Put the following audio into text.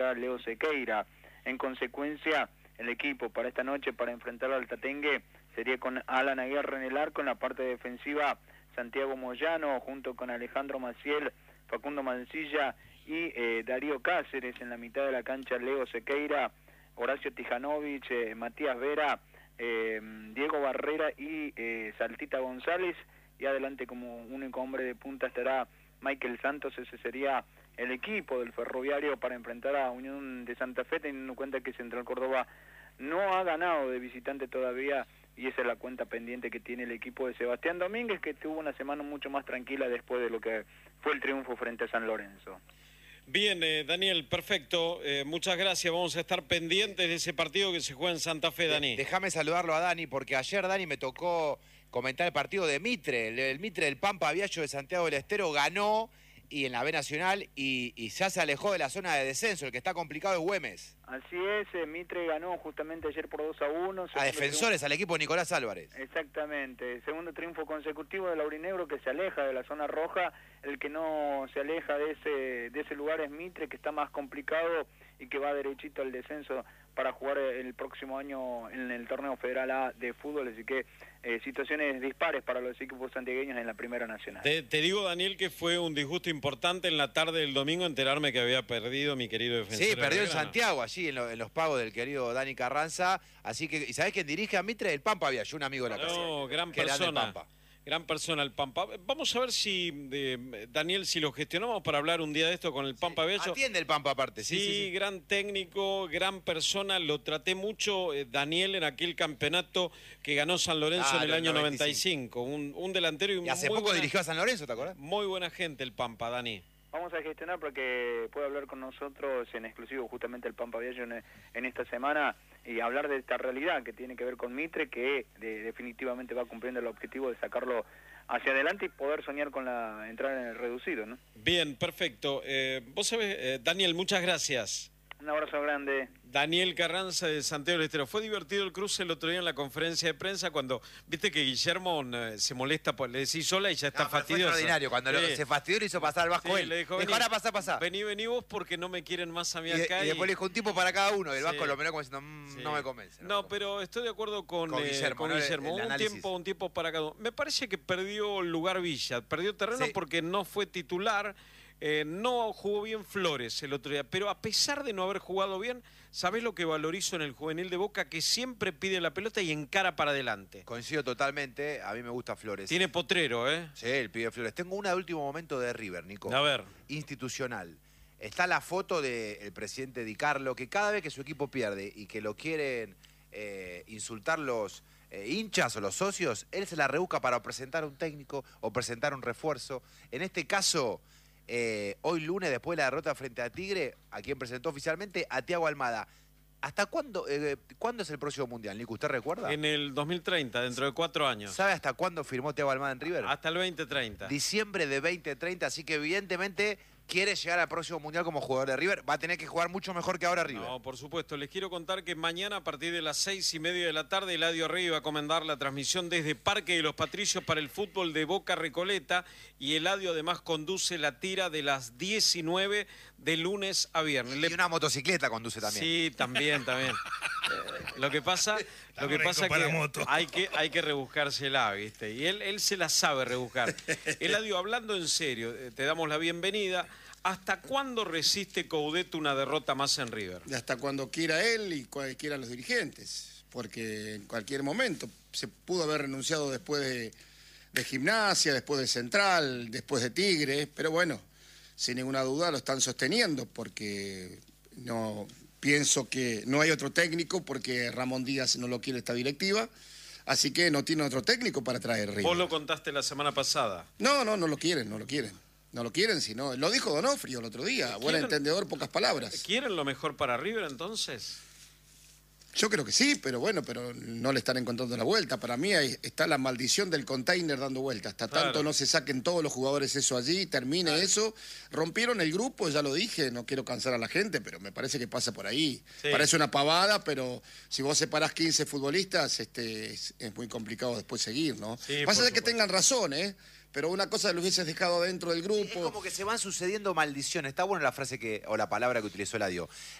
Leo Sequeira. En consecuencia, el equipo para esta noche, para enfrentar al Tatengue, sería con Alan Aguirre en el arco, en la parte defensiva Santiago Moyano, junto con Alejandro Maciel, Facundo Mancilla y Darío Cáceres. En la mitad de la cancha, Leo Sequeira, Horacio Tijanovic, Matías Vera, Diego Barrera y Saltita González, y adelante como único hombre de punta estará Michael Santos. Ese sería el equipo del Ferroviario para enfrentar a Unión de Santa Fe, teniendo en cuenta que Central Córdoba no ha ganado de visitante todavía, y esa es la cuenta pendiente que tiene el equipo de Sebastián Domínguez, que tuvo una semana mucho más tranquila después de lo que fue el triunfo frente a San Lorenzo. Bien, Daniel, perfecto. Muchas gracias. Vamos a estar pendientes de ese partido que se juega en Santa Fe, Dani. Déjame saludarlo a Dani, porque ayer, Dani, me tocó comentar el partido de Mitre. El Mitre del Pampa Viallo de Santiago del Estero ganó y en la B Nacional y ya se alejó de la zona de descenso. El que está complicado es Güemes. Así es, Mitre ganó justamente ayer por 2-1. A Defensores, al equipo de Nicolás Álvarez. Exactamente, segundo triunfo consecutivo del aurinegro, que se aleja de la zona roja. El que no se aleja de ese lugar es Mitre, que está más complicado y que va derechito al descenso para jugar el próximo año en el torneo federal A de fútbol. Así que situaciones dispares para los equipos santiagueños en la Primera Nacional. Te digo, Daniel, que fue un disgusto importante en la tarde del domingo enterarme que había perdido mi querido Defensor. Sí, perdió en Santiago, allí en los pagos del querido Dani Carranza. Así que, ¿y sabés quién dirige a Mitre? El Pampa Viallo, un amigo de la casa. No, gran persona. Gran persona el Pampa. Vamos a ver si, Daniel, si lo gestionamos para hablar un día de esto con el Pampa Viallo. Atiende el Pampa aparte. Sí, gran técnico, gran persona. Lo traté mucho, Daniel, en aquel campeonato que ganó San Lorenzo en el año 95. Un delantero y hace poco dirigió a San Lorenzo, ¿te acuerdas? Muy buena gente el Pampa, Dani. Vamos a gestionar para que pueda hablar con nosotros en exclusivo justamente el Pampa Viallo en esta semana y hablar de esta realidad que tiene que ver con Mitre, que definitivamente va cumpliendo el objetivo de sacarlo hacia adelante y poder soñar con la entrada en el reducido, ¿no? Bien, perfecto. Vos sabés, Daniel, muchas gracias. Un abrazo grande. Daniel Carranza de Santiago del Estero. Fue divertido el cruce el otro día en la conferencia de prensa cuando, viste que Guillermo se molesta, le decís sola y ya está fastidioso. Fue extraordinario, cuando se fastidió le hizo pasar al Vasco él. Le dijo, ahora pasá. Vení vos porque no me quieren más a mí acá. Y después le dijo un tipo para cada uno, y el Vasco lo miró como diciendo, no me convence. No, pero estoy de acuerdo con Guillermo. Un tiempo para cada uno. Me parece que perdió el lugar Villa, perdió terreno porque no fue titular. No jugó bien Flores el otro día, pero a pesar de no haber jugado bien, ¿sabés lo que valorizo en el juvenil de Boca? Que siempre pide la pelota y encara para adelante. Coincido totalmente, a mí me gusta Flores. Tiene potrero, ¿eh? Sí, el pibe Flores. Tengo una de último momento de River, Nico. A ver. Institucional. Está la foto del presidente Di Carlo, que cada vez que su equipo pierde y que lo quieren insultar los hinchas o los socios, él se la rebusca para presentar un técnico o presentar un refuerzo. En este caso... hoy lunes, después de la derrota frente a Tigre, a quien presentó oficialmente a Thiago Almada. ¿Hasta cuándo es el próximo Mundial, Nico? ¿Usted recuerda? En el 2030, dentro de 4 años. ¿Sabe hasta cuándo firmó Thiago Almada en River? Hasta el 2030. Diciembre de 2030, así que evidentemente quiere llegar al próximo Mundial como jugador de River. Va a tener que jugar mucho mejor que ahora River. No, por supuesto. Les quiero contar que mañana a partir de las 6:30 de la tarde, Eladio Rey va a comandar la transmisión desde Parque de los Patricios para el fútbol de Boca Recoleta, y Eladio además conduce la tira de las 19 de lunes a viernes. Y una motocicleta conduce también. Sí, también. Lo que pasa es que hay que rebuscársela, ¿viste? Y él se la sabe rebuscar. Eladio, hablando en serio, te damos la bienvenida. ¿Hasta cuándo resiste Coudet una derrota más en River? Hasta cuando quiera él y cualquiera los dirigentes, porque en cualquier momento se pudo haber renunciado después de Gimnasia, después de Central, después de Tigre, pero bueno, sin ninguna duda lo están sosteniendo, porque no pienso que no hay otro técnico, porque Ramón Díaz no lo quiere esta directiva, así que no tiene otro técnico para traer River. Vos lo contaste la semana pasada. No lo quieren. No lo quieren, sino lo dijo Donofrio el otro día, buen entendedor, pocas palabras. ¿Quieren lo mejor para River entonces? Yo creo que sí, pero no le están encontrando la vuelta. Para mí ahí está la maldición del container dando vuelta. Hasta tanto no se saquen todos los jugadores eso allí, termine eso. Rompieron el grupo, ya lo dije, no quiero cansar a la gente, pero me parece que pasa por ahí. Sí. Parece una pavada, pero si vos separás 15 futbolistas, es muy complicado después seguir, ¿no? Sí, pasa de que tengan razón, pero una cosa lo hubieses dejado dentro del grupo. Es como que se van sucediendo maldiciones. Está buena la frase o la palabra que utilizó Eladio.